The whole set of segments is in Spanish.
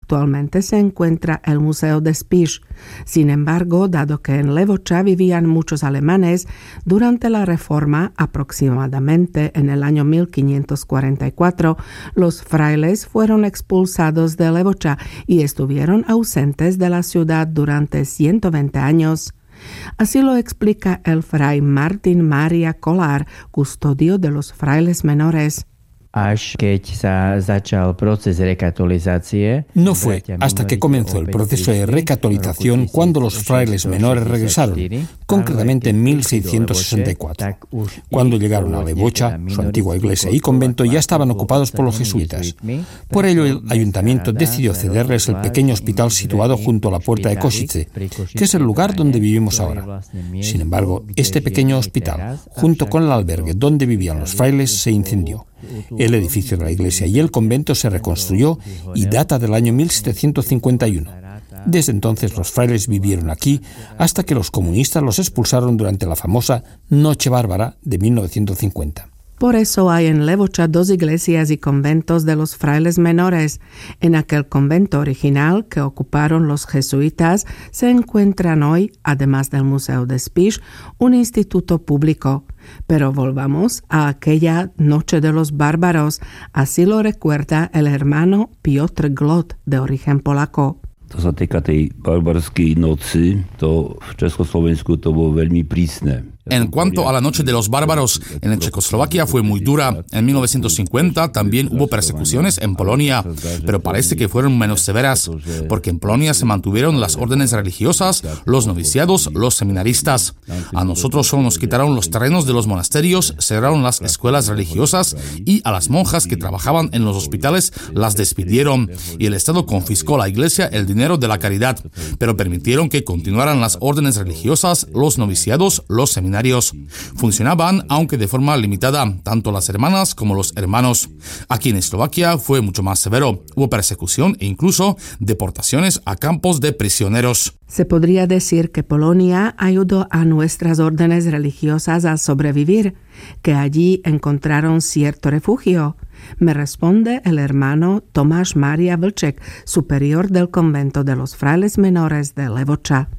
actualmente se encuentra el Museo de Spiš. Sin embargo, dado que en Levoča vivían muchos alemanes, durante la Reforma, aproximadamente en el año 1544, los frailes fueron expulsados de Levoča y estuvieron ausentes de la ciudad durante 120 años. Así lo explica el fray Martin Mária Kollár, custodio de los frailes menores. No fue hasta que comenzó el proceso de recatolización cuando los frailes menores regresaron, concretamente en 1664. Cuando llegaron a Levoča, su antigua iglesia y convento ya estaban ocupados por los jesuitas. Por ello, el ayuntamiento decidió cederles el pequeño hospital situado junto a la puerta de Košice, que es el lugar donde vivimos ahora. Sin embargo, este pequeño hospital, junto con el albergue donde vivían los frailes, se incendió. El edificio de la iglesia y el convento se reconstruyó y data del año 1751. Desde entonces los frailes vivieron aquí hasta que los comunistas los expulsaron durante la famosa Noche Bárbara de 1950. Por eso hay en Levoča 2 iglesias y conventos de los frailes menores. En aquel convento original que ocuparon los jesuitas se encuentran hoy, además del Museo de Spiš, un instituto público. Pero volvamos a aquella Noche de los Bárbaros, así lo recuerda el hermano Piotr Glot, de origen polaco. To sa týka tej barbarskej noci, to v Československu to bolo veľmi prísne. En cuanto a la Noche de los Bárbaros, en Checoslovaquia fue muy dura. En 1950 también hubo persecuciones en Polonia, pero parece que fueron menos severas, porque en Polonia se mantuvieron las órdenes religiosas, los noviciados, los seminaristas. A nosotros solo nos quitaron los terrenos de los monasterios, cerraron las escuelas religiosas y a las monjas que trabajaban en los hospitales las despidieron, y el Estado confiscó a la iglesia el dinero de la caridad, pero permitieron que continuaran las órdenes religiosas, los noviciados, los seminarios. Funcionaban, aunque de forma limitada, tanto las hermanas como los hermanos. Aquí en Eslovaquia fue mucho más severo. Hubo persecución e incluso deportaciones a campos de prisioneros. Se podría decir que Polonia ayudó a nuestras órdenes religiosas a sobrevivir, que allí encontraron cierto refugio. Me responde el hermano Tomáš Mária Vlček, superior del convento de los frailes menores de Levoča.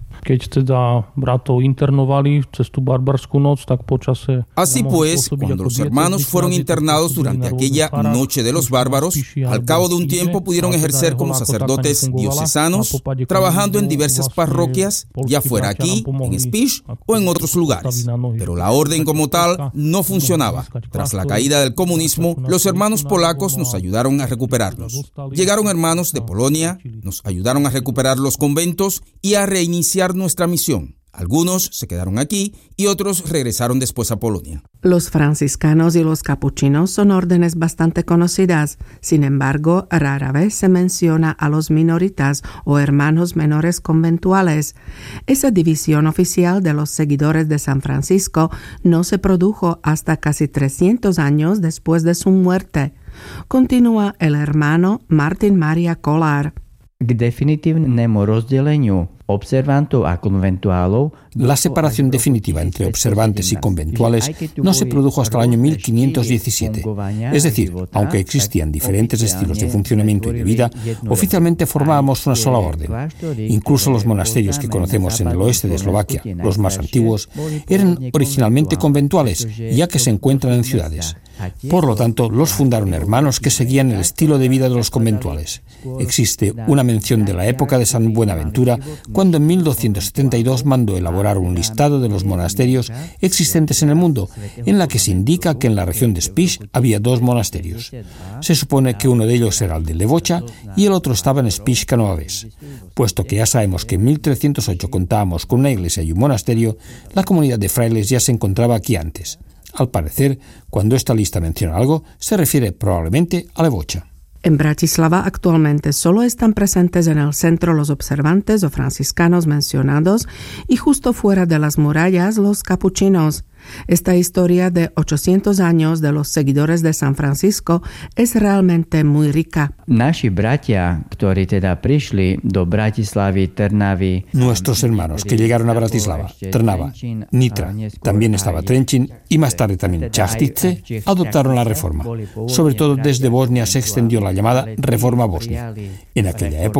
Así pues, cuando los hermanos fueron internados durante aquella Noche de los Bárbaros, al cabo de un tiempo pudieron ejercer como sacerdotes diocesanos, trabajando en diversas parroquias, ya fuera aquí, en Spiš o en otros lugares. Pero la orden como tal no funcionaba. Tras la caída del comunismo, los hermanos polacos nos ayudaron a recuperarnos. Llegaron hermanos de Polonia, nos ayudaron a recuperar los conventos y a reiniciar nuestra misión. Algunos se quedaron aquí y otros regresaron después a Polonia. Los franciscanos y los capuchinos son órdenes bastante conocidas. Sin embargo, rara vez se menciona a los minoritas o hermanos menores conventuales. Esa división oficial de los seguidores de San Francisco no se produjo hasta casi 300 años después de su muerte. Continúa el hermano Martin Mária Kollár. K definitívnemu rozdeleniu observantov a konventuálov. La separación definitiva entre observantes y conventuales no se produjo hasta el año 1517. Es decir, aunque existían diferentes estilos de funcionamiento y de vida, oficialmente formábamos una sola orden. Incluso los monasterios que conocemos en el oeste de Eslovaquia, los más antiguos, eran originalmente conventuales, ya que se encuentran en ciudades. Por lo tanto, los fundaron hermanos que seguían el estilo de vida de los conventuales. Existe una mención de la época de San Buenaventura, cuando en 1272 mandó elaborar un listado de los monasterios existentes en el mundo, en la que se indica que en la región de Spiš había 2 monasterios. Se supone que uno de ellos era el de Levoča y el otro estaba en Spišská Nová Ves. Puesto que ya sabemos que en 1308 contábamos con una iglesia y un monasterio, la comunidad de frailes ya se encontraba aquí antes. Al parecer, cuando esta lista menciona algo, se refiere probablemente a Levoča. En Bratislava actualmente solo están presentes en el centro los observantes o franciscanos mencionados y justo fuera de las murallas los capuchinos. Esta historia de 800 años de los seguidores de San Francisco es realmente muy rica. Naši bratia, ktorí teda prišli do Bratislavy, Trnavy, nuestros hermanos que llegaron a Bratislava, Trnava, Nitra, también estaba Trenčín y más tarde también Čaštice, adoptaron la reforma. Sobre todo desde Bosnia se extendió la llamada Reforma Bosnia. En aquella época